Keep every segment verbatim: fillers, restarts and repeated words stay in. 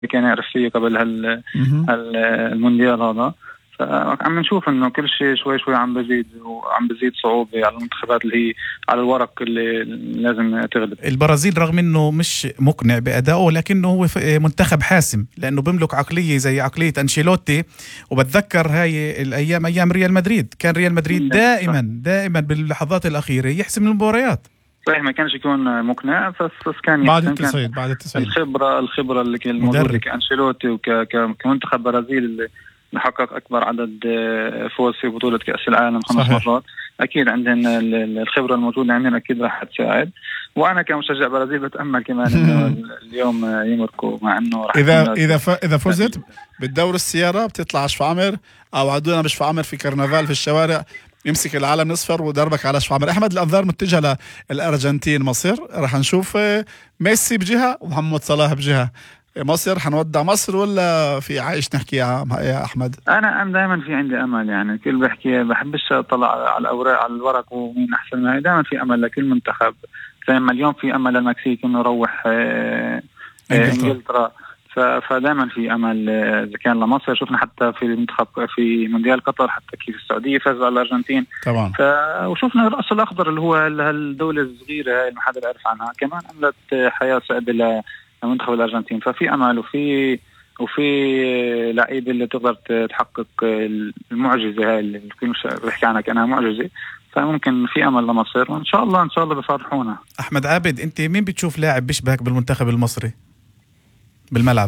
كان يعرف فيه قبل هال المونديال هذا. فعم نشوف انه كل شيء شوي شوي عم بزيد وعم بزيد صعوبة على المنتخبات اللي هي على الورق اللي لازم تغلب. البرازيل رغم انه مش مقنع بأدائه لكنه هو منتخب حاسم لانه بيملك عقلية زي عقلية أنشيلوتي. وبتذكر هاي الايام ايام ريال مدريد، كان ريال مدريد دائما دائما باللحظات الأخيرة يحسم المباريات. صحيح ما كانش يكون مقنع بس كان بعد التصعيد بعد التصعيد الخبرة الخبرة اللي كانت موجودة كأنشيلوتي وكمنتخب برازيل اللي حقق أكبر عدد فوز في بطولة كأس العالم خمس مرات. أكيد عندنا الخبرة الموجودة عندنا أكيد راح تساعد. وأنا كمشجع برازيل بتأمل كمان إنه اليوم يمركوا مع إنه راح إذا إذا ف... إذا فزت بالدور السيارة بتطلع شفعمر أو عدونا بشفعمر في كرنفال في الشوارع يمسك العالم نصفر ودربك على شفعمر. أحمد الأنظار متجهة للأرجنتين مصر، راح نشوف ميسي بجهة ومحمد صلاح بجهة. مصر حنودع مصر ولا في عايش نحكي يا أحمد؟ أنا أنا دائما في عندي أمل، يعني كل بحكي بحبش أطلع على الأوراق على الورق ومين أحسن معي. دائما في أمل لكل منتخب، زي ما اليوم في أمل للمكسيك إنه يروح إنجلترا، فدائما في أمل إذا كان لمصر. شفنا حتى في المنتخب في مونديال قطر حتى كيف السعودية فازوا على الأرجنتين طبعا. وشفنا الرأس الأخضر اللي هو هالدولة الصغيرة اللي ما حدا يعرف عنها كمان عملت حياة صعبة لمنتخب الأرجنتين. ففي أمل وفي وفي لعيبة اللي تقدر تحقق المعجزة هاي اللي كل بحكي عنها كأنها معجزة. فممكن في أمل لمصر وإن شاء الله إن شاء الله بفرحونا. أحمد عابد، أنت مين بتشوف لاعب بيشبهك بالمنتخب المصري بالملعب؟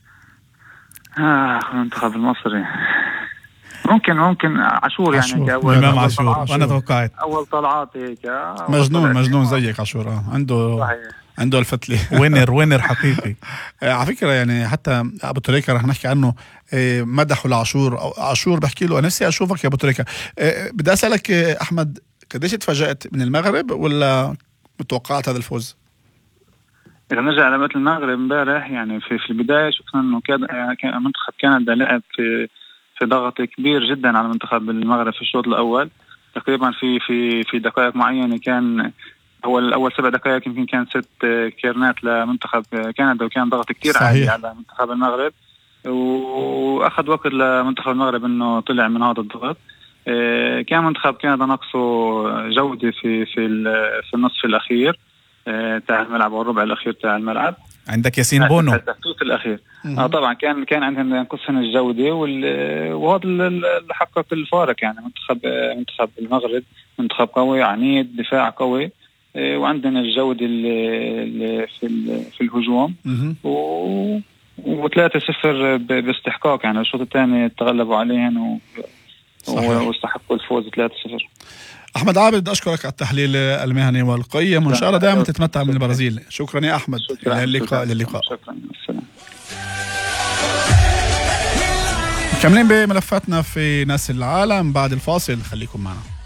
آه المنتخب المصري ممكن ممكن عاشور يعني عاشور. إمام عاشور. وأنا توقعت أول طلعات هيك مجنون مجنون زيك عاشور. آه. عنده صحيح. عنده الفتلة وينر وينر حقيقي. على فكرة يعني حتى أبو تريكة رح نحكي عنه مدحوا لعاشور. عاشور بحكي له أنا نفسي أشوفك يا أبو تريكة. بدي أسألك أحمد، قديش تفاجأت من المغرب ولا متوقعت هذا الفوز؟ إذا نرجع على مثل المغرب امبارح يعني في في البداية شفنا إنه كان منتخب كندا لعب في في ضغط كبير جدا على منتخب المغرب في الشوط الأول تقريبا في في في دقائق معينة. كان أول أول سبع دقائق يمكن كان ست كيرنات لمنتخب كندا وكان ضغط كتير عالي على منتخب المغرب وأخذ وقت لمنتخب المغرب إنه طلع من هذا الضغط. كان منتخب كندا نقصه جودة في في في النصف الأخير تاع الملعب والربع الأخير تاع الملعب. عندك ياسين بونو التخطيط الأخير آه طبعا كان كان عندهم ينقصهم الجودة وهذا اللي حقق الفارق. يعني منتخب منتخب المغرب منتخب قوي عنيد دفاع قوي وعندنا الجودة اللي في في الهجوم و وثلاثة صفر باستحقاق. يعني الشوط الثاني تغلبوا عليهم و... واستحقوا الفوز ثلاثة صفر. أحمد عابد أشكرك على التحليل المهني والقيم وإن شاء الله دائما تتمتع من البرازيل. شكرا يا أحمد. إلى اللقاء. للقاء. شكرا. السلام. مكملين بملفاتنا في ناس العالم بعد الفاصل، خليكم معنا.